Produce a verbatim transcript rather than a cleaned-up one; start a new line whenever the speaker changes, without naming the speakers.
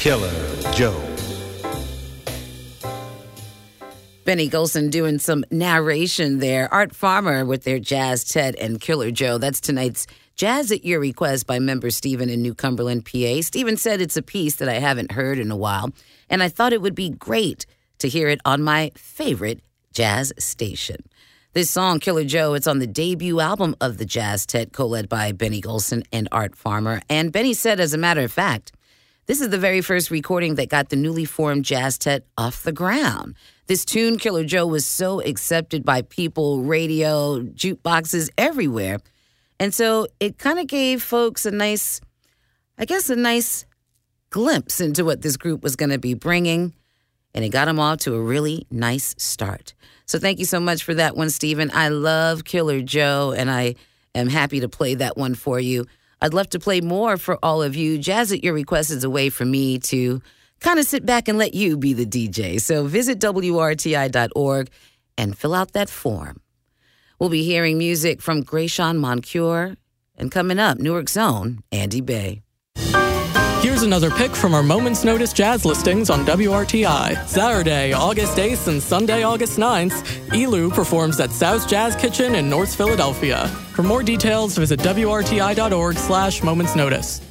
Killer Joe.
Benny Golson doing some narration there. Art Farmer with their Jazz Ted and Killer Joe. That's tonight's Jazz at Your Request by member Stephen in New Cumberland, P A. Stephen said it's a piece that I haven't heard in a while, and I thought it would be great to hear it on my favorite jazz station. This song, Killer Joe, it's on the debut album of the Jazz Ted, co-led by Benny Golson and Art Farmer. And Benny said, as a matter of fact, this is the very first recording that got the newly formed Jazz Ted off the ground. This tune, Killer Joe, was so accepted by people, radio, jukeboxes, everywhere. And so it kind of gave folks a nice, I guess, a nice glimpse into what this group was going to be bringing. And it got them off to a really nice start. So thank you so much for that one, Stephen. I love Killer Joe, and I am happy to play that one for you. I'd love to play more for all of you. Jazz at Your Request is a way for me to kind of sit back and let you be the D J. So visit W R T I dot org and fill out that form. We'll be hearing music from Grayshawn Moncure, and coming up, Newark's own Andy Bay.
Here's another pick from our Moment's Notice jazz listings on W R T I. Saturday, August eighth and Sunday, August ninth, Elu performs at South Jazz Kitchen in North Philadelphia. For more details, visit W R T I dot org slash Moment's Notice.